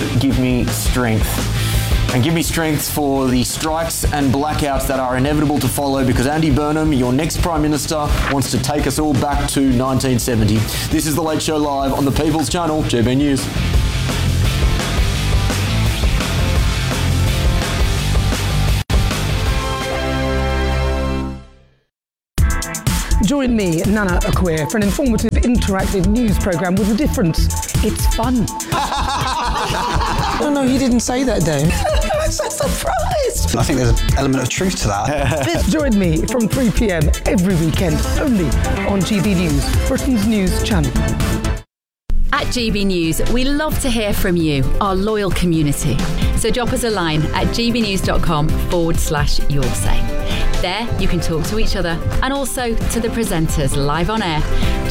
give me strength. And give me strength for the strikes and blackouts that are inevitable to follow, because Andy Burnham, your next Prime Minister, wants to take us all back to 1970. This is The Late Show Live on the People's Channel, GB News. Join me, Nana Acquair, for an informative, interactive news programme with a difference. It's fun. No, he didn't say that, Dave. I'm so surprised. I think there's an element of truth to that. Join me from 3 p.m. every weekend, only on GB News, Britain's news channel. At GB News, we love to hear from you, our loyal community. So drop us a line at gbnews.com/your say. There, you can talk to each other and also to the presenters live on air.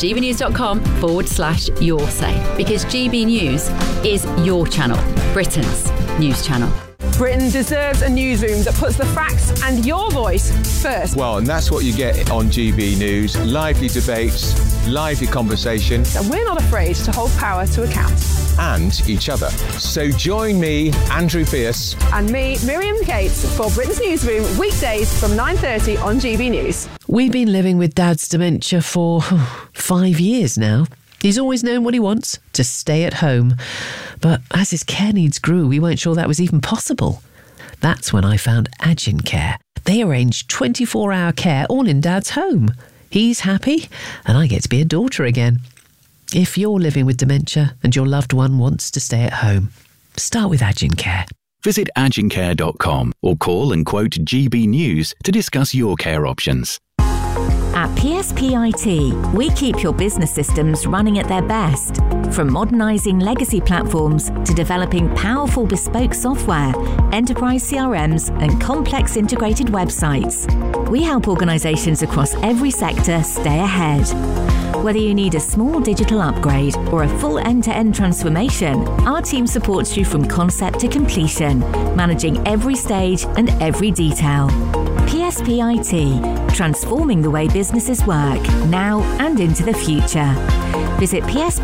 gbnews.com/your say. Because GB News is your channel, Britain's news channel. Britain deserves a newsroom that puts the facts and your voice first. Well, and that's what you get on GB News. Lively debates, lively conversation. And we're not afraid to hold power to account. And each other. So join me, Andrew Pierce. And me, Miriam Gates, for Britain's Newsroom, weekdays from 9:30 on GB News. We've been living with Dad's dementia for 5 years now. He's always known what he wants, to stay at home. But as his care needs grew, we weren't sure that was even possible. That's when I found Agincare. They arrange 24-hour care all in Dad's home. He's happy, and I get to be a daughter again. If you're living with dementia and your loved one wants to stay at home, start with Agincare. Visit agincare.com or call and quote GB News to discuss your care options. At PSPIT, we keep your business systems running at their best. From modernising legacy platforms to developing powerful bespoke software, enterprise CRMs and complex integrated websites, we help organisations across every sector stay ahead. Whether you need a small digital upgrade or a full end-to-end transformation, our team supports you from concept to completion, managing every stage and every detail. PSPIT, transforming the way businesses work, now and into the future. Visit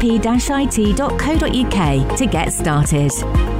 psp-it.co.uk to get started.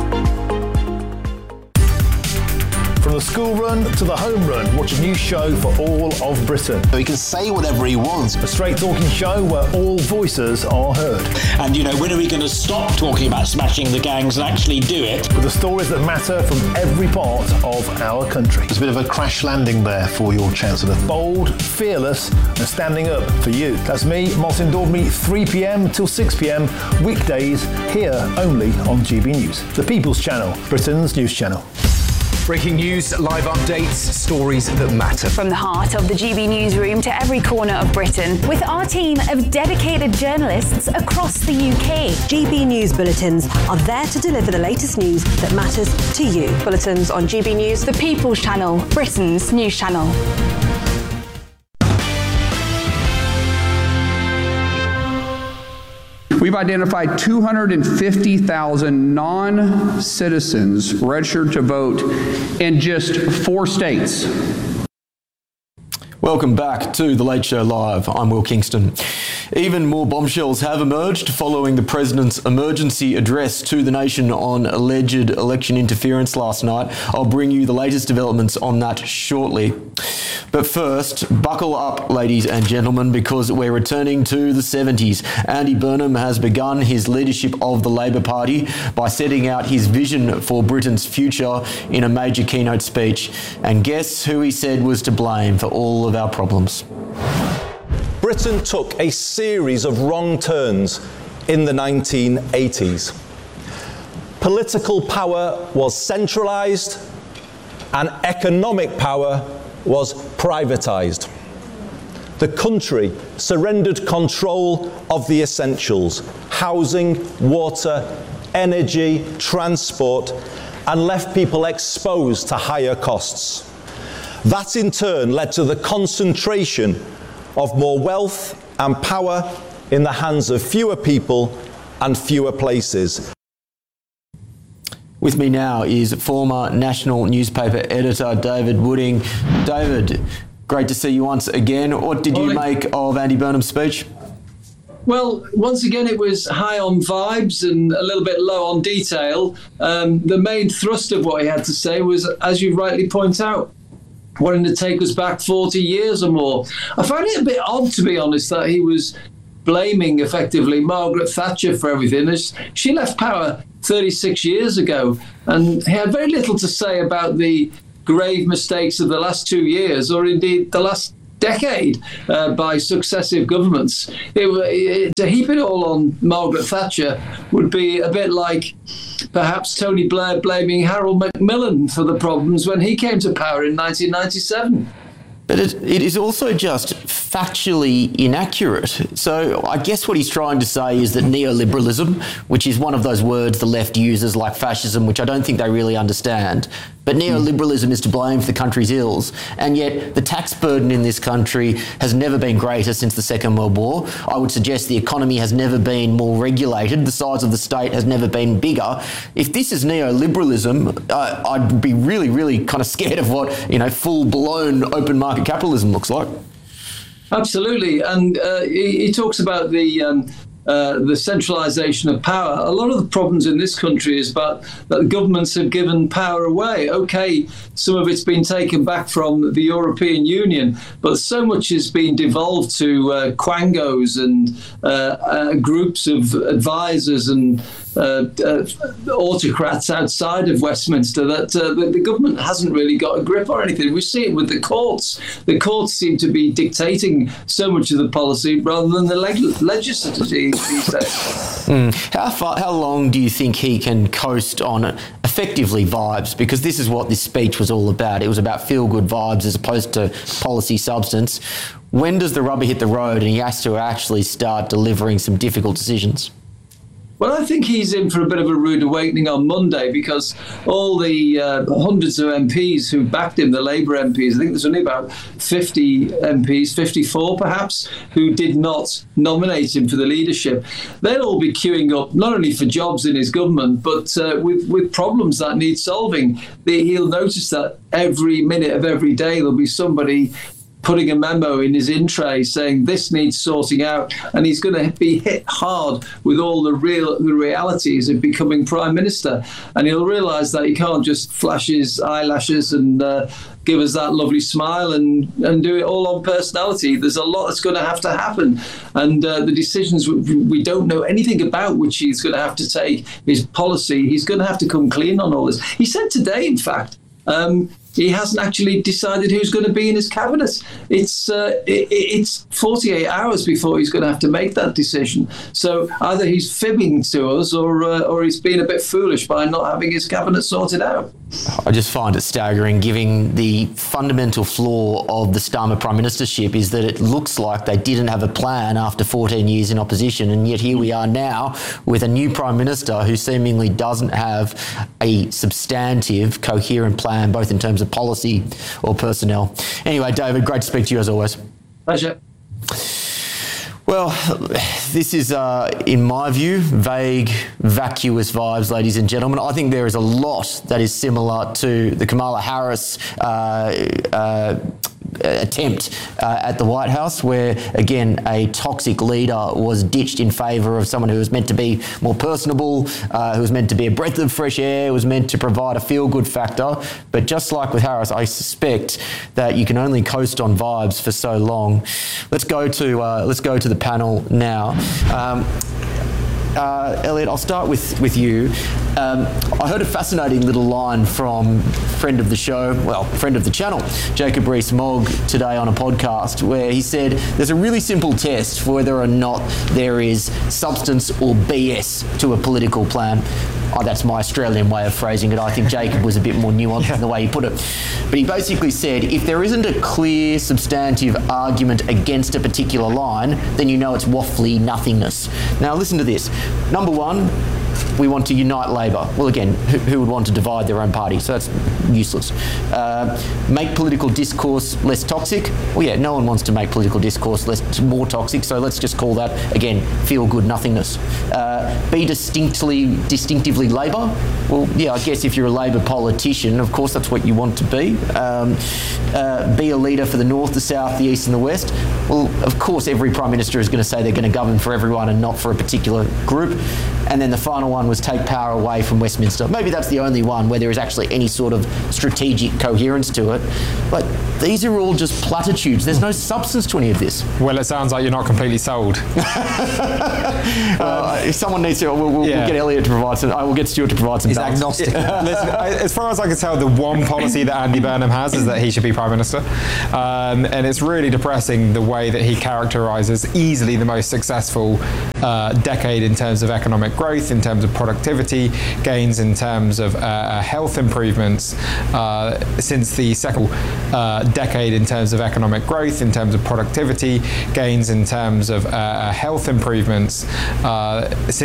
From the school run to the home run, watch a new show for all of Britain. He can say whatever he wants. A straight talking show where all voices are heard. And, when are we going to stop talking about smashing the gangs and actually do it? With the stories that matter from every part of our country. It's a bit of a crash landing there for your Chancellor. Bold, fearless and standing up for you. That's me, Martin Daubney, 3 p.m. till 6 p.m. weekdays here only on GB News. The People's Channel, Britain's news channel. Breaking news, live updates, stories that matter. From the heart of the GB Newsroom to every corner of Britain, with our team of dedicated journalists across the UK. GB News Bulletins are there to deliver the latest news that matters to you. Bulletins on GB News, the People's Channel, Britain's news channel. We've identified 250,000 non-citizens registered to vote in just 4 states. Welcome back to The Late Show Live. I'm Will Kingston. Even more bombshells have emerged following the President's emergency address to the nation on alleged election interference last night. I'll bring you the latest developments on that shortly. But first, buckle up, ladies and gentlemen, because we're returning to the 70s. Andy Burnham has begun his leadership of the Labor Party by setting out his vision for Britain's future in a major keynote speech. And guess who he said was to blame for all of our problems? Britain took a series of wrong turns in the 1980s. Political power was centralised and economic power was privatised. The country surrendered control of the essentials: housing, water, energy, transport, and left people exposed to higher costs. That in turn led to the concentration of more wealth and power in the hands of fewer people and fewer places. With me now is former national newspaper editor David Wooding. David, great to see you once again. What did you make of Andy Burnham's speech? Well, once again, it was high on vibes and a little bit low on detail. The main thrust of what he had to say was, as you rightly point out, wanting to take us back 40 years or more. I find it a bit odd, to be honest, that he was blaming, effectively, Margaret Thatcher for everything. As she left power 36 years ago, and he had very little to say about the grave mistakes of the last 2 years, or indeed the last decade, by successive governments. To heap it all on Margaret Thatcher would be a bit like perhaps Tony Blair blaming Harold Macmillan for the problems when he came to power in 1997. But it is also just factually inaccurate. So I guess what he's trying to say is that neoliberalism, which is one of those words the left uses like fascism, which I don't think they really understand, but neoliberalism is to blame for the country's ills. And yet the tax burden in this country has never been greater since the Second World War. I would suggest the economy has never been more regulated. The size of the state has never been bigger. If this is neoliberalism, I'd be really, really kind of scared of what, full-blown open market capitalism looks like. Absolutely. And he talks about the centralisation of power. A lot of the problems in this country is that the governments have given power away. OK, some of it's been taken back from the European Union, but so much has been devolved to quangos and groups of advisors and autocrats outside of Westminster that the government hasn't really got a grip on anything. We see it with the courts. The courts seem to be dictating so much of the policy rather than the legislature these days. How long do you think he can coast on effectively vibes? Because this is what this speech was all about. It was about feel-good vibes as opposed to policy substance. When does the rubber hit the road and he has to actually start delivering some difficult decisions? Well, I think he's in for a bit of a rude awakening on Monday because all the hundreds of MPs who backed him, the Labour MPs, I think there's only about 50 MPs, 54 perhaps, who did not nominate him for the leadership. They'll all be queuing up not only for jobs in his government, but with problems that need solving. He'll notice that every minute of every day there'll be somebody putting a memo in his in-tray saying this needs sorting out, and he's going to be hit hard with all the realities of becoming Prime Minister. And he'll realise that he can't just flash his eyelashes and give us that lovely smile and do it all on personality. There's a lot that's going to have to happen, and the decisions we don't know anything about, which he's going to have to take, his policy, he's going to have to come clean on all this. He said today, in fact, he hasn't actually decided who's going to be in his cabinet. It's 48 hours before he's going to have to make that decision. So either he's fibbing to us or he's been a bit foolish by not having his cabinet sorted out. I just find it staggering, given the fundamental flaw of the Starmer Prime Ministership is that it looks like they didn't have a plan after 14 years in opposition, and yet here we are now with a new Prime Minister who seemingly doesn't have a substantive, coherent plan, both in terms of policy or personnel. Anyway, David, great to speak to you as always. Pleasure. Well, this is, in my view, vague, vacuous vibes, ladies and gentlemen. I think there is a lot that is similar to the Kamala Harris attempt at the White House, where, again, a toxic leader was ditched in favour of someone who was meant to be more personable, who was meant to be a breath of fresh air, was meant to provide a feel-good factor. But just like with Harris, I suspect that you can only coast on vibes for so long. Let's go to the panel now. Elliot, I'll start with you. I heard a fascinating little line from friend of the show, well, friend of the channel, Jacob Rees-Mogg, today on a podcast, where he said there's a really simple test for whether or not there is substance or BS to a political plan. Oh, that's my Australian way of phrasing it. I think Jacob was a bit more nuanced in the way he put it. But he basically said, if there isn't a clear, substantive argument against a particular line, then you know it's waffly nothingness. Now, listen to this. Number one, we want to unite Labor. Well, again, who would want to divide their own party? So that's useless. Make political discourse less toxic. Well, yeah, no one wants to make political discourse more toxic, so let's just call that, again, feel-good nothingness. Be distinctively Labor. Well, yeah, I guess if you're a Labor politician, of course that's what you want to be. Be a leader for the North, the South, the East and the West. Well, of course every Prime Minister is going to say they're going to govern for everyone and not for a particular group. And then the final one was take power away from Westminster. Maybe that's the only one where there is actually any sort of strategic coherence to it. But these are all just platitudes. There's no substance to any of this. Well, it sounds like you're not completely sold. If someone needs to, we'll get Elliot to provide some. We'll get Stuart to provide some. He's agnostic. Listen, as far as I can tell, the one policy that Andy Burnham has is that he should be Prime Minister. And it's really depressing the way that he characterises easily the most successful decade in terms of economic growth, in terms of productivity gains, in terms of health improvements since the second decade in terms of economic growth, in terms of productivity gains, in terms of health improvements since